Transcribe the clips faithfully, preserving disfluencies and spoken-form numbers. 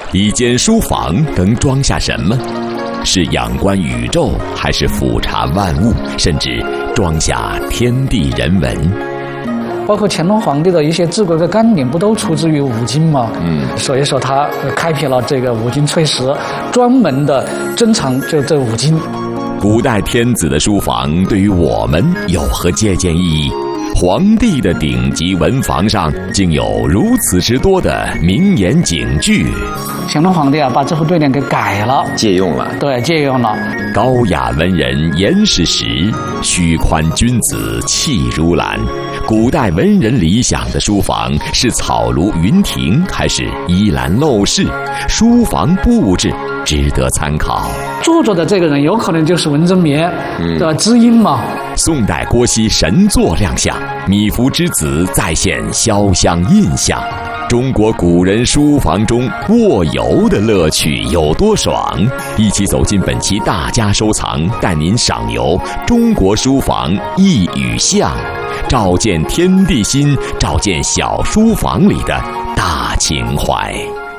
一间书房能装下什么？是仰观宇宙，还是俯察万物，甚至装下天地人文？ 包括乾隆皇帝的一些治国的纲领，不都出自于五经吗？嗯，所以说他开辟了这个五经粹石，专门的珍藏就这五经。 古代天子的书房对于我们有何借鉴意义？皇帝的顶级文房上竟有如此之多的名言警句。 乾隆皇帝啊，把这副对联给改了， 借用了。 对，借用了。 高雅文人言是实，虚宽君子气如兰。古代文人理想的书房是草庐云亭，还是依兰陋室？书房布置值得参考。 作者的这个人有可能就是文征明的知音嘛。 宋代郭熙神作亮相，米芾之子再现潇湘印象。中国古人书房中卧游的乐趣有多爽？一起走进本期大家收藏，带您赏游中国书房一与象，照见天地心，照见小书房里的大情怀。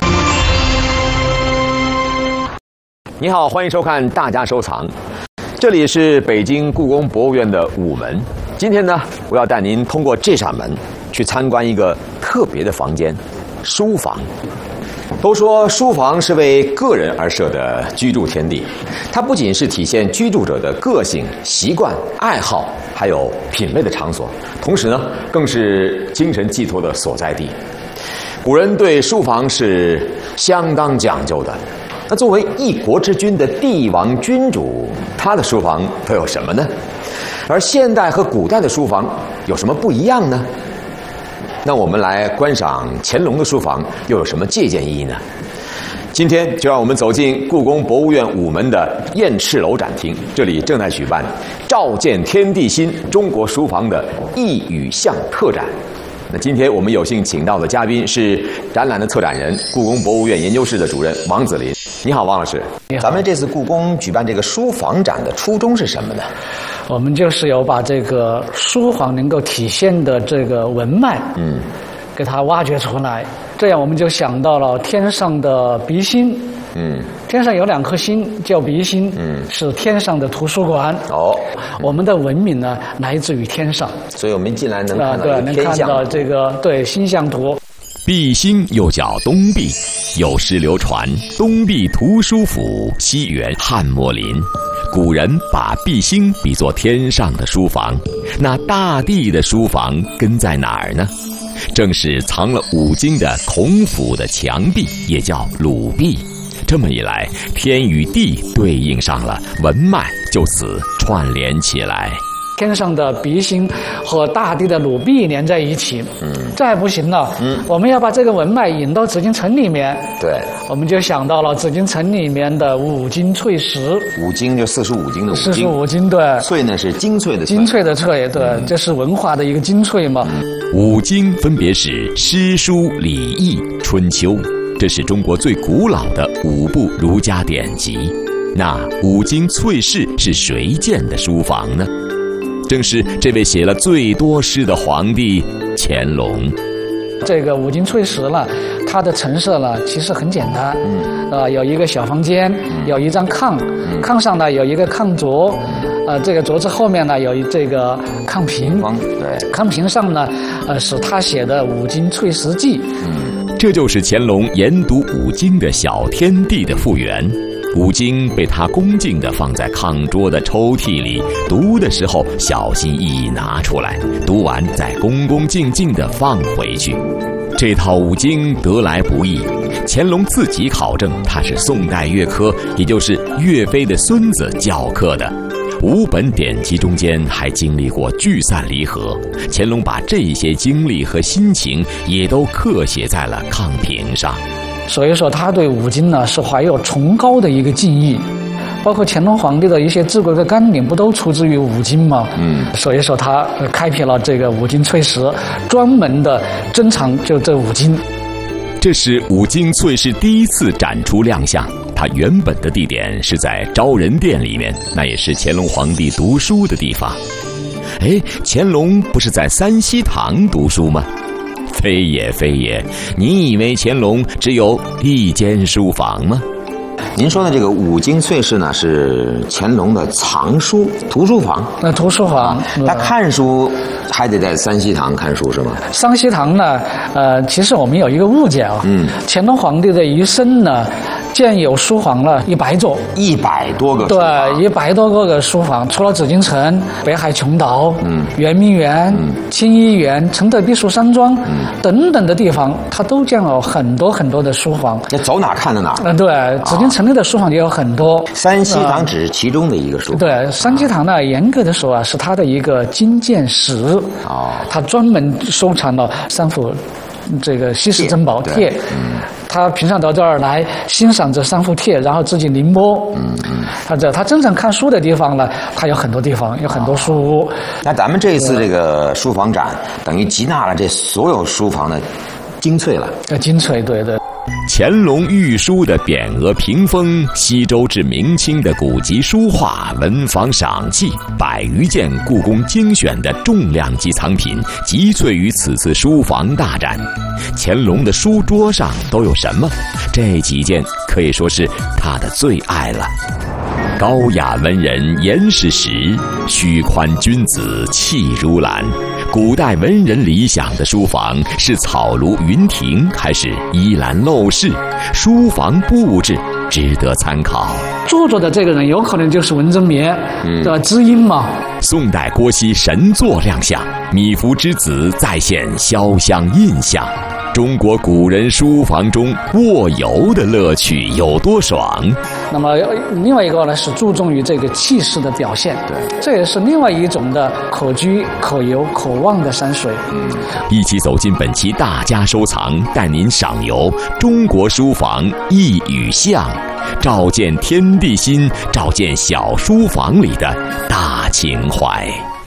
你好，欢迎收看大家收藏，这里是北京故宫博物院的午门。今天呢，我要带您通过这扇门去参观一个特别的房间——书房。都说书房是为个人而设的居住天地，它不仅是体现居住者的个性、习惯、爱好，还有品味的场所，同时呢，更是精神寄托的所在地。古人对书房是相当讲究的。那作为一国之君的帝王君主，他的书房都有什么呢？而现代和古代的书房有什么不一样呢？那我们来观赏乾隆的书房又有什么借鉴意义呢？今天就让我们走进故宫博物院午门的燕翅楼展厅，这里正在举办照见天地心中国书房的一与象特展。那今天我们有幸请到的嘉宾是展览的策展人，故宫博物院研究室的主任王子林。你好，王老师。咱们这次故宫举办这个书房展的初衷是什么呢？ 我们就是有把这个书房能够体现的这个文脉，嗯，给它挖掘出来。这样我们就想到了天上的鼻星，嗯，天上有两颗星叫鼻星，嗯，是天上的图书馆。哦，我们的文明呢来自于天上， 所以我们进来能看到对，能看到这个对星象图。 毕星又叫东壁，有诗流传：东壁图书府，西园汉墨林。古人把毕星比作天上的书房，那大地的书房根在哪儿呢？正是藏了五经的孔府的墙壁，也叫鲁壁。这么一来，天与地对应上了，文脉就此串联起来。 天上的鼻星和大地的鲁壁连在一起，嗯，再不行了，嗯，我们要把这个文脉引到紫禁城里面，对，我们就想到了紫禁城里面的五经粹石。 五经就四书五经的五经， 四书五经，对， 粹呢是精粹的精粹的粹，对，嗯，这是文化的一个精粹嘛。 嗯，五经分别是诗书礼义春秋，这是中国最古老的五部儒家典籍。那五经粹室是谁建的书房呢？正是这位写了最多诗的皇帝乾隆。 这个五经粹石呢，它的陈设呢其实很简单，嗯，呃，有一个小房间，有一张炕，嗯，炕上呢有一个炕桌，呃，这个桌子后面呢有这个炕屏，对，炕屏上呢，呃，是他写的《五经粹石记》。 嗯，这就是乾隆研读五经的小天地的复原。五经被他恭敬地放在炕桌的抽屉里，读的时候小心翼翼拿出来，读完再恭恭敬敬地放回去。这套五经得来不易，乾隆自己考证它是宋代岳珂，也就是岳飞的孙子教刻的。五本典籍中间还经历过聚散离合，乾隆把这些经历和心情也都刻写在了炕屏上。 所以说他对五经呢是怀有崇高的一个敬意，包括乾隆皇帝的一些治国的纲领不都出自于五经吗？嗯，所以说他开辟了这个五经粹石，专门的珍藏就这五经。 这是五经粹石第一次展出亮相，它原本的地点是在昭仁殿里面，那也是乾隆皇帝读书的地方。哎，乾隆不是在三希堂读书吗？ 非也非也，你以为乾隆只有一间书房吗？ 您说的这个五经萃室呢，是乾隆的藏书图书房。 那图书房， 啊、他看书还得在三希堂看书是吗？ 三希堂呢，呃，其实我们有一个误解啊，嗯，乾隆皇帝的一生呢，建有书房了一百座， 一百多个书房， 对，一百多个个书房，除了紫禁城、北海琼岛、嗯、圆明园、嗯、清漪园、承德避暑山庄、嗯、等等的地方，他都建了很多很多的书房。 那走哪看到哪？ 嗯，对，紫禁城内的书房也有很多。 三希堂只是其中的一个书房。 对，三希堂呢，严格的说啊，是他的一个金鉴室。哦，他专门收藏了三幅这个稀世珍宝帖。嗯，他平常到这儿来欣赏这三幅帖，然后自己临摹。嗯嗯，他这他真正看书的地方呢，他有很多地方，有很多书屋。哦、 那咱们这一次这个书房展，等于集纳了这所有书房的精粹了。 呃，精粹，对对。 乾隆御书的匾额屏风，西周至明清的古籍书画、文房赏器，百余件故宫精选的重量级藏品，集萃于此次书房大展。乾隆的书桌上都有什么？这几件可以说是他的最爱了。高雅文人严世石，虚宽君子气如兰。古代文人理想的书房是草庐云亭还是依兰陋室？书房布置值得参考。 著作的这个人有可能就是文征明的知音嘛。 宋代郭熙神作亮相，米芾之子再现潇湘印象。中国古人书房中卧游的乐趣有多爽？ 那么另外一个呢，是注重于这个气势的表现，对，这也是另外一种的可居可游可望的山水。嗯， 一起走进本期大家收藏，带您赏游中国书房意与象，照见天地心，照见小书房里的大情怀。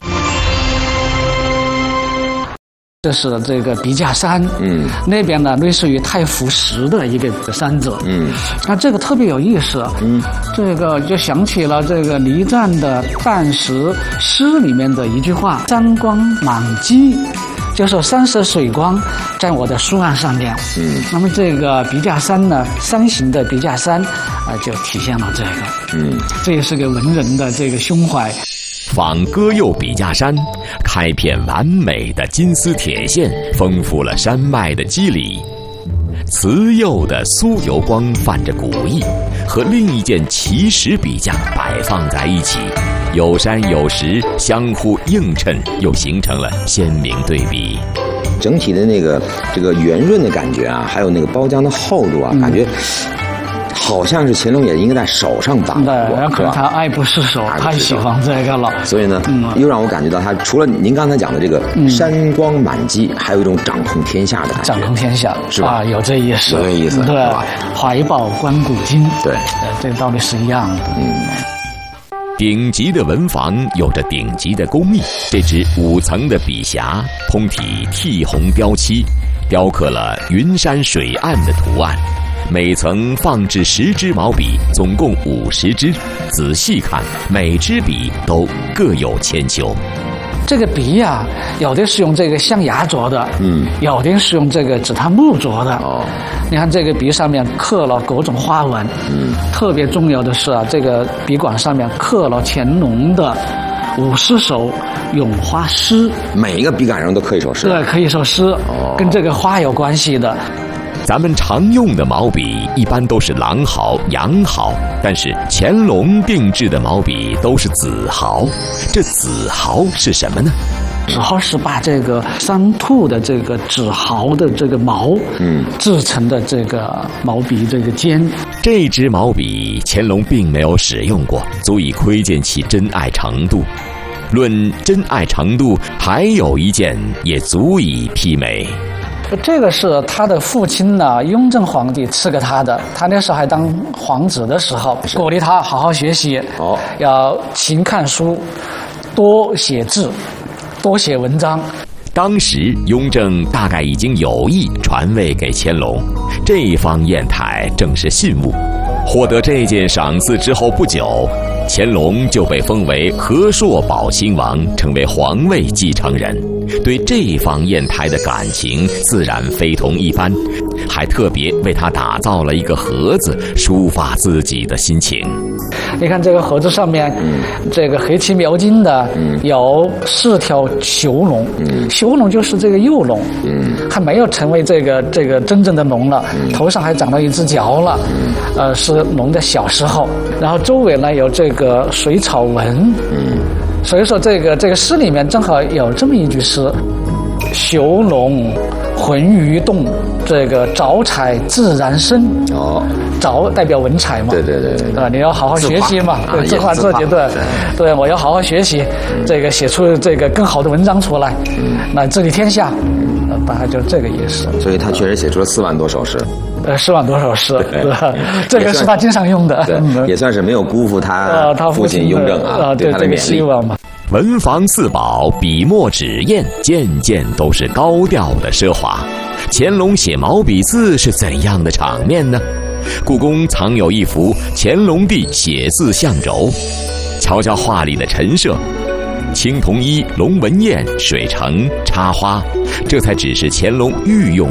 这是这个笔架山，嗯，那边呢类似于太傅石的一个山子，嗯，那这个特别有意思，嗯，这个就想起了这个倪瓒的《淡石诗》里面的一句话：“山光满基”，就是山色水光在我的书案上面，嗯，那么这个笔架山呢，山形的笔架山，啊、呃，就体现了这个，嗯，这也是个文人的这个胸怀。 仿歌釉笔架山，开片完美的金丝铁线，丰富了山脉的肌理。瓷釉的酥油光泛着古意，和另一件奇石笔架摆放在一起，有山有石，相互映衬，又形成了鲜明对比。 整体的那个这个圆润的感觉啊，还有那个包浆的厚度啊，嗯、感觉。好像是乾隆也应该在手上把握， 对，可能他爱不释手，太喜欢这个了。 所以呢，嗯、又让我感觉到他除了您刚才讲的这个山光满基，嗯、还有一种掌控天下的感觉。 掌控天下是吧？啊，有这意思， 有这意思， 对，怀抱观古今， 对， 这个道理是一样的。嗯。 顶级的文房有着顶级的工艺，这支五层的笔匣，通体剔红雕漆，雕刻了云山水岸的图案。每层放置十支毛笔，总共五十支。仔细看，每支笔都各有千秋。 这个笔呀、啊，有的是用这个象牙琢的，嗯，有的是用这个紫檀木琢的。哦，你看这个笔上面刻了各种花纹，嗯，特别重要的是啊，这个笔管上面刻了乾隆的五十首咏花诗， 每一个笔杆上都刻一首诗。 对，刻一首诗，哦，跟这个花有关系的。 咱们常用的毛笔一般都是狼毫、羊毫，但是乾隆定制的毛笔都是紫毫。这紫毫是什么呢？ 紫毫是把这个山兔的这个紫毫的这个毛，嗯，制成的这个毛笔这个尖。 这支毛笔乾隆并没有使用过，足以窥见其珍爱程度。论珍爱程度，还有一件也足以媲美。 这个是他的父亲呢，雍正皇帝赐给他的。他那时候还当皇子的时候，鼓励他好好学习，哦，要勤看书，多写字，多写文章。 当时雍正大概已经有意传位给乾隆，这方砚台正是信物。获得这件赏赐之后不久，乾隆就被封为和硕宝亲王，成为皇位继承人。 对这方砚台的感情自然非同一般，还特别为他打造了一个盒子，抒发自己的心情。 你看这个盒子上面，嗯、这个黑漆描金的，嗯、有四条囚龙，嗯、囚龙就是这个幼龙，嗯、还没有成为这个这个真正的龙了，嗯、头上还长了一只角了，嗯、呃，是龙的小时候。然后周围呢有这个水草纹，嗯、所以说这个这个诗里面正好有这么一句诗：囚龙浑于动，这个藻彩自然生。哦，藻代表文采嘛， 对对对对， 啊，你要好好学习嘛，对，自画自觉，对，对，我要好好学习，这个写出这个更好的文章出来，嗯，来治理天下，大概就是这个意思。 所以他确实写出了四万多首诗。 呃，四万多首诗，对吧？这个是他经常用的， 对，也算是没有辜负他父亲雍正啊对他的勉励嘛。 文房四宝，笔墨纸砚，件件都是高调的奢华。乾隆写毛笔字是怎样的场面呢？故宫藏有一幅乾隆帝写字相轴，瞧瞧画里的陈设，青铜衣、龙纹砚、水城、插花，这才只是乾隆御用